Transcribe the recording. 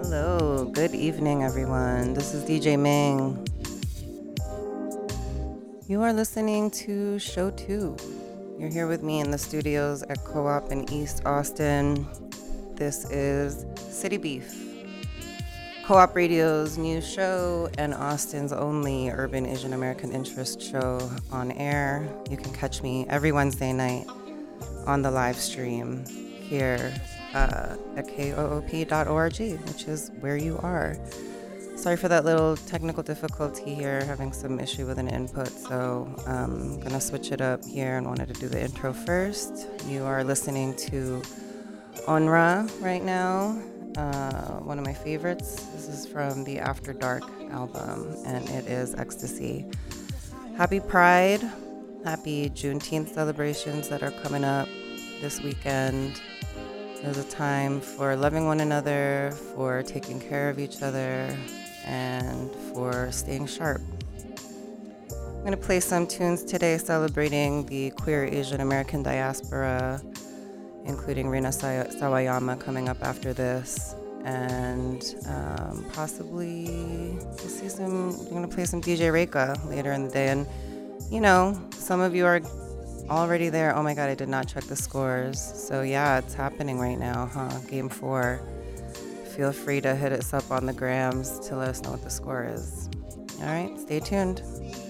Hello, good evening, everyone. This is DJ Ming. You are listening to Show 2. You're here with me in the studios at Co-op in East Austin. This is City Beef, Co-op Radio's new show and Austin's only urban Asian American interest show on air. You can catch me every Wednesday night on the live stream here at koop.org, which is where you are. Sorry for that little technical difficulty here, having some issue with an input, so I'm gonna switch it up here and wanted to do the intro first. You are listening to Onra right now, one of my favorites. This is from the After Dark album, and it is Ecstasy. Happy Pride, happy Juneteenth celebrations that are coming up this weekend. There's a time for loving one another, for taking care of each other, and for staying sharp. I'm going to play some tunes today celebrating the queer Asian American diaspora, including Rina Sawayama coming up after this, and possibly I'm going to play some DJ Reika later in the day. And you know, some of you are already there. Oh my God, I did not check the scores. So yeah, it's happening right now, huh? Game 4. Feel free to hit us up on the grams to let us know what the score is. All right, stay tuned.